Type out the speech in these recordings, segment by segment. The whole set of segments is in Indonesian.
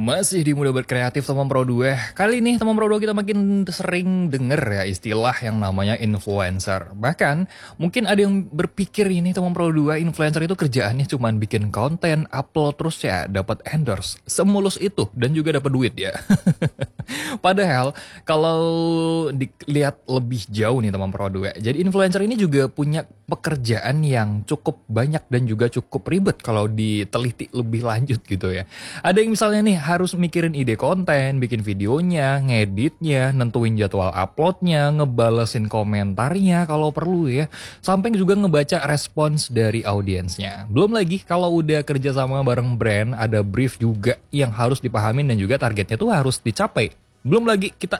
Masih di Muda Berkreatif teman Pro 2. Kali ini teman Pro 2 kita makin sering denger ya istilah yang namanya influencer. Bahkan mungkin ada yang berpikir ini teman Pro 2 influencer itu kerjaannya cuma bikin konten, upload terus ya dapat endorse. Semulus itu dan juga dapat duit ya. Padahal kalau dilihat lebih jauh nih teman Pro 2. Jadi influencer ini juga punya pekerjaan yang cukup banyak dan juga cukup ribet kalau diteliti lebih lanjut gitu ya. Ada yang misalnya nih harus mikirin ide konten, bikin videonya, ngeditnya, nentuin jadwal uploadnya, ngebalesin komentarnya kalau perlu ya, sampai juga ngebaca respons dari audiensnya. Belum lagi kalau udah kerja sama bareng brand, ada brief juga yang harus dipahamin dan juga targetnya tuh harus dicapai. Belum lagi kita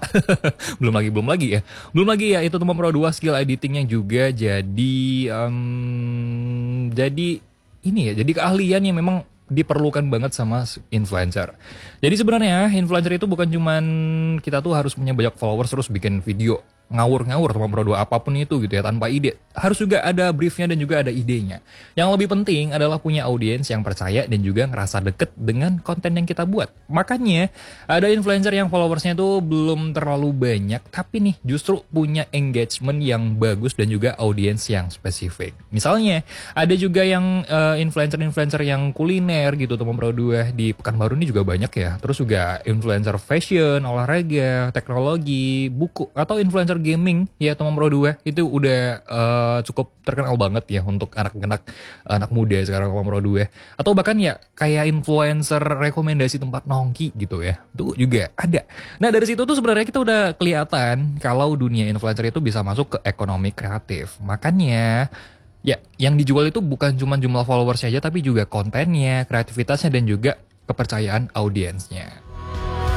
belum lagi ya itu teman Pro 2 skill editingnya juga jadi ini ya, jadi keahlian yang memang diperlukan banget sama influencer. Jadi sebenarnya influencer itu bukan cuman kita tuh harus punya banyak followers terus bikin video ngawur-ngawur teman Pro 2 apapun itu gitu ya tanpa ide. Harus juga ada briefnya dan juga ada idenya. Yang lebih penting adalah punya audiens yang percaya dan juga ngerasa deket dengan konten yang kita buat. Makanya ada influencer yang followersnya tuh belum terlalu banyak tapi nih justru punya engagement yang bagus dan juga audiens yang spesifik. Misalnya ada juga yang influencer-influencer yang kuliner gitu teman Pro 2 di Pekanbaru ini juga banyak ya. Terus juga influencer fashion, olahraga, teknologi, buku atau influencer gaming ya teman Pro 2 itu udah cukup terkenal banget ya untuk anak muda sekarang teman Pro 2. Atau bahkan ya kayak influencer rekomendasi tempat nongki gitu ya. Itu juga ada. Nah, dari situ tuh sebenarnya kita udah kelihatan kalau dunia influencer itu bisa masuk ke ekonomi kreatif. Makanya ya, yang dijual itu bukan cuma jumlah followersnya aja, tapi juga kontennya, kreativitasnya, dan juga kepercayaan audiensnya.